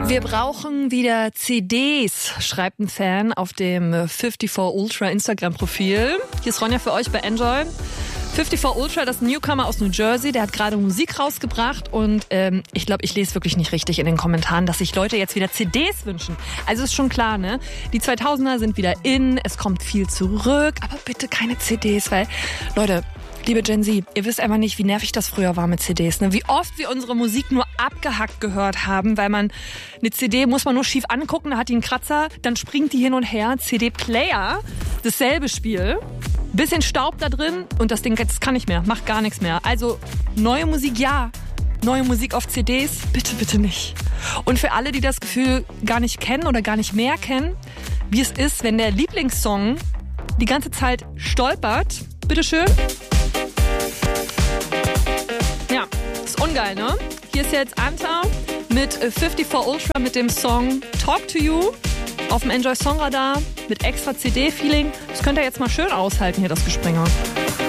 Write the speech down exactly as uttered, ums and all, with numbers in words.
Wir brauchen wieder C Ds, schreibt ein Fan auf dem vierundfünfzig Ultra Instagram-Profil. Hier ist Ronja für euch bei Enjoy. vierundfünfzig Ultra, das ist ein Newcomer aus New Jersey, der hat gerade Musik rausgebracht und ähm, ich glaube, ich lese wirklich nicht richtig in den Kommentaren, dass sich Leute jetzt wieder C Ds wünschen. Also ist schon klar, ne? Die zweitausender sind wieder in, es kommt viel zurück, aber bitte keine C Ds, weil, Leute, liebe Gen Z, ihr wisst einfach nicht, wie nervig das früher war mit C Ds. Ne? Wie oft wir unsere Musik nur abgehackt gehört haben, weil man eine C D muss man nur schief angucken, da hat die einen Kratzer, dann springt die hin und her. C D-Player, dasselbe Spiel. Bisschen Staub da drin und das Ding, das kann nicht mehr, macht gar nichts mehr. Also neue Musik, ja. Neue Musik auf C Ds, bitte, bitte nicht. Und für alle, die das Gefühl gar nicht kennen oder gar nicht mehr kennen, wie es ist, wenn der Lieblingssong die ganze Zeit stolpert, bitteschön. Ja, ist ungeil, ne? Hier ist jetzt Anta mit vierundfünfzig Ultra mit dem Song Talk to You auf dem Enjoy Songradar mit extra C D-Feeling. Das könnt ihr jetzt mal schön aushalten hier, das Gespringe.